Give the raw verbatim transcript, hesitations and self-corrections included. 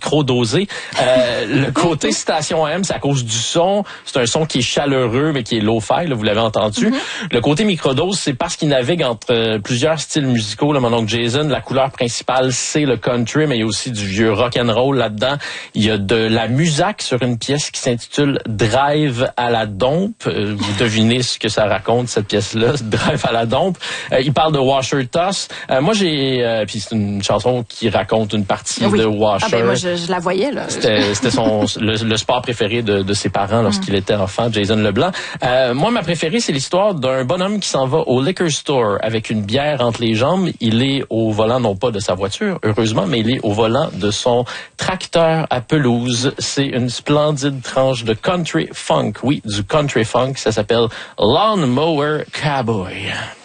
micro-dosé. Euh, le côté station A M, c'est à cause du son. C'est un son qui est chaleureux, mais qui est low-fi, là, vous l'avez entendu. Mm-hmm. Le côté microdose, c'est parce qu'il navigue entre euh, plusieurs styles musicaux. Là, mon oncle Jason, la couleur principale, c'est le country, mais il y a aussi du vieux rock and roll là-dedans. Il y a de la musique sur une pièce qui s'intitule Drive à la dompe. Euh, vous devinez ce que ça raconte, cette pièce-là, Drive à la dompe. Euh, il parle de Washer Toss. Euh, moi, j'ai... Euh, puis c'est une chanson qui raconte une partie oui. de Washer. Ah ben moi, je, je la voyais, là. C'était, c'était son, le, le sport préféré de, de ses parents lorsqu'il mm. était enfant, Jason Leblanc. Euh, moi, ma préférée, c'est l'histoire d'un bonhomme qui s'en va au liquor store avec une bière entre les jambes. Il est au volant, non pas de sa voiture, heureusement, mais il est au volant de son tracteur à pelouse. C'est une splendide tranche de country funk. Oui, du country funk. Ça s'appelle Lawn Mower Cowboy.